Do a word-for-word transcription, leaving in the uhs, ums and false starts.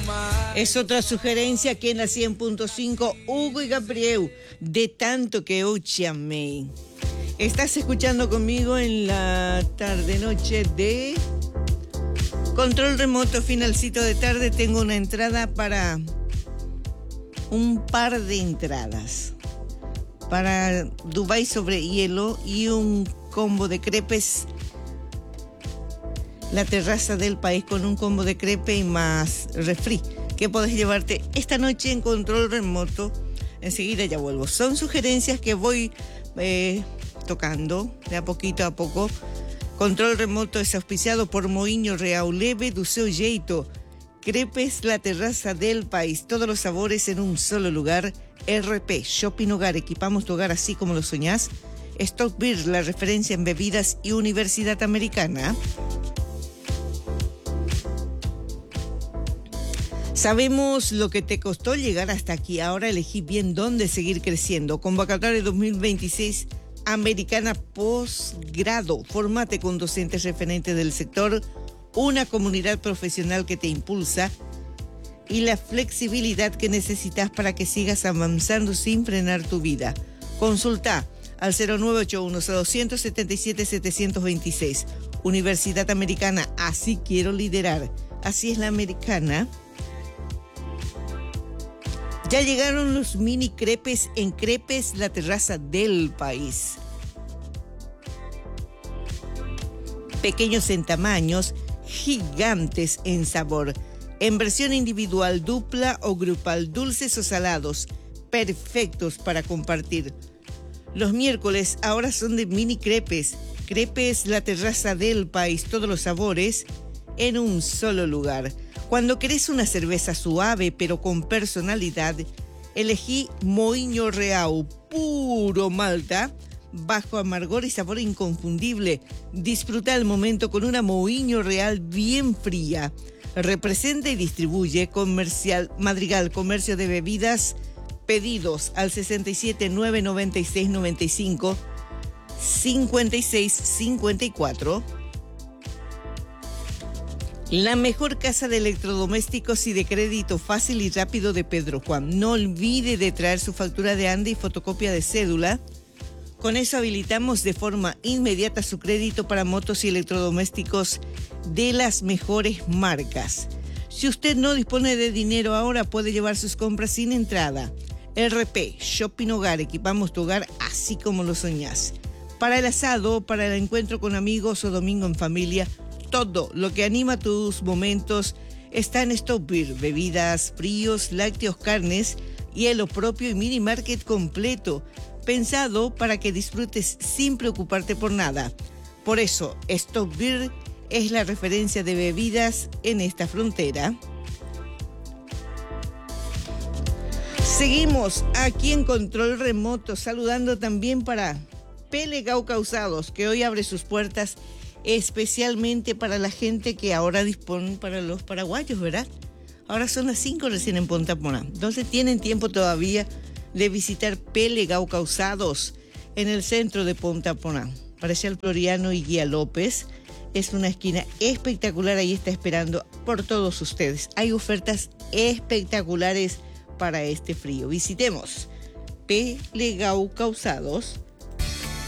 Es otra sugerencia que en la cien punto cinco, Hugo y Gabriel, de tanto que eu te amei. Estás escuchando conmigo en la tarde-noche de Control Remoto, finalcito de tarde. Tengo una entrada para un par de entradas para Dubái sobre hielo y un combo de crepes. La terraza del país con un combo de crepe y más refri que podés llevarte esta noche en Control Remoto. Enseguida ya vuelvo. Son sugerencias que voy eh, tocando de a poquito a poco. Control Remoto es auspiciado por Moinho Real, leve do seu jeito. Crepes, la terraza del país. Todos los sabores en un solo lugar. R P, Shopping Hogar. Equipamos tu hogar así como lo soñás. Stock Beer, la referencia en bebidas, y Universidad Americana. Sabemos lo que te costó llegar hasta aquí. Ahora elegí bien dónde seguir creciendo. Convocatoria dos mil veintiséis Americana Postgrado. Formate con docentes referentes del sector, una comunidad profesional que te impulsa y la flexibilidad que necesitas para que sigas avanzando sin frenar tu vida. Consulta al cero nueve ocho uno, dos siete siete, siete dos seis. Universidad Americana, así quiero liderar. Así es la americana. Ya llegaron los mini crepes en Crepes, la terraza del país. Pequeños en tamaños, gigantes en sabor. En versión individual, dupla o grupal, dulces o salados, perfectos para compartir. Los miércoles ahora son de mini crepes. Crepes, la terraza del país, todos los sabores en un solo lugar. Cuando querés una cerveza suave pero con personalidad, elegí Moinho Real, puro malta, bajo amargor y sabor inconfundible. Disfruta el momento con una Moinho Real bien fría. Representa y distribuye Comercial Madrigal, Comercio de Bebidas. Pedidos al sesenta y siete, nueve noventa y seis, noventa y cinco, cincuenta y seis, cincuenta y cuatro. La mejor casa de electrodomésticos y de crédito fácil y rápido de Pedro Juan. No olvide de traer su factura de ANDE y fotocopia de cédula. Con eso habilitamos de forma inmediata su crédito para motos y electrodomésticos de las mejores marcas. Si usted no dispone de dinero ahora, puede llevar sus compras sin entrada. R P, Shopping Hogar, equipamos tu hogar así como lo soñás. Para el asado, para el encuentro con amigos o domingo en familia, todo lo que anima tus momentos está en Stock Beer. Bebidas, fríos, lácteos, carnes, hielo propio y mini market completo. Pensado para que disfrutes sin preocuparte por nada. Por eso, Stock Beer es la referencia de bebidas en esta frontera. Seguimos aquí en Control Remoto, saludando también para Pelegau Calzados, que hoy abre sus puertas especialmente para la gente que ahora dispone para los paraguayos, ¿verdad? Ahora son las cinco recién en Punta Pona. Entonces tienen tiempo todavía de visitar Pelegau Calzados en el centro de Punta Pona. Parece el Floriano y Guía López. Es una esquina espectacular, ahí está esperando por todos ustedes. Hay ofertas espectaculares para este frío. Visitemos Pelegau Calzados